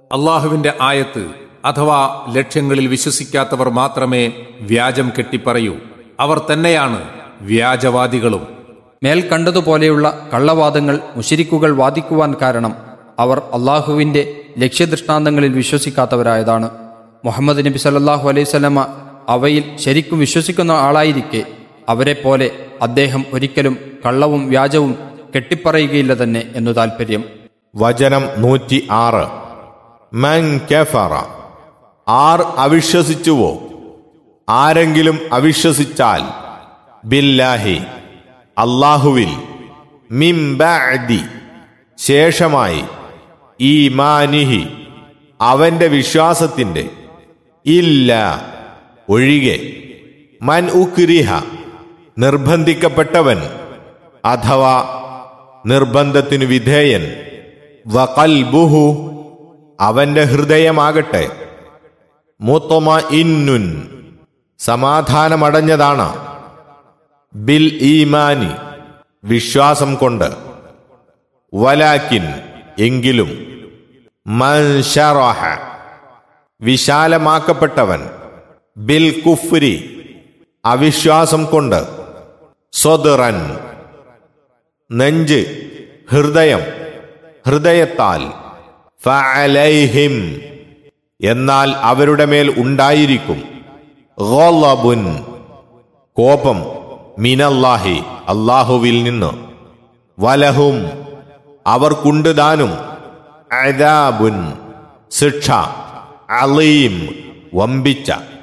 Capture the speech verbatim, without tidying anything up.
അള്ളാഹുവിന്റെ ആയത്ത് അഥവാ ലക്ഷ്യങ്ങളിൽ വിശ്വസിക്കാത്തവർ മാത്രമേ വ്യാജം കെട്ടിപ്പറയൂ. അവർ തന്നെയാണ് വ്യാജവാദികളും. മേൽ കണ്ടതുപോലെയുള്ള കള്ളവാദങ്ങൾ മുശ്രിക്കുകൾ വാദിക്കുവാൻ കാരണം അവർ അള്ളാഹുവിന്റെ ലക്ഷ്യദൃഷ്ടാന്തങ്ങളിൽ വിശ്വസിക്കാത്തവരായതാണ്. മുഹമ്മദ് നബി സല്ലല്ലാഹു അലൈഹി വസല്ലമ അവയിൽ ശരിക്കും വിശ്വസിക്കുന്ന ആളായിരിക്കെ അവരെപ്പോലെ അദ്ദേഹം ഒരിക്കലും കള്ളവും വ്യാജവും കെട്ടിപ്പറയുകയില്ല തന്നെ എന്നു താൽപ്പര്യം. വചനം നൂറ്റി ആറ്. മൻ കഫറ, ആർ അവിശ്വസിച്ചുവോ, ആരെങ്കിലും അവിശ്വസിച്ചാൽ, ബില്ലാഹി, അല്ലാഹുവിൽ, മിൻ ബഅദി, ശേഷമായി, ഈമാനിഹി, അവന്റെ വിശ്വാസത്തിന്റെ, ഇല്ല, ഒഴികെ, മൻ ഉക്രിഹ, നിർബന്ധിക്കപ്പെട്ടവൻ അഥവാ നിർബന്ധത്തിനു വിധേയൻ, വഖൽബുഹു, അവന്റെ ഹൃദയമാകട്ടെ, മുത്മഇന്നുൻ, സമാധാനമടഞ്ഞതാണ്, ബിൽ ഈമാനി, വിശ്വാസം കൊണ്ട്, വലാകിൻ, എങ്കിലും, മൻ ശറഹ, വിശാലമാക്കപ്പെട്ടവൻ, ബിൽ കുഫ്രി, അവിശ്വാസം കൊണ്ട്, സ്വദ്റൻ, നെഞ്ച്, ഹൃദയം, ഹൃദയത്താൽ, ഫഅലൈഹിം, എന്നാൽ അവരുടെ മേൽ ഉണ്ടായിരിക്കും, ഗളബുൻ, കോപം, മിനല്ലാഹി, അല്ലാഹുവിൽ നിന്ന്, വലഹും, അവർക്കുണ്ട് ദാനും, അദാബുൻ, ശിക്ഷ, അലീം, വമ്പിച്ച.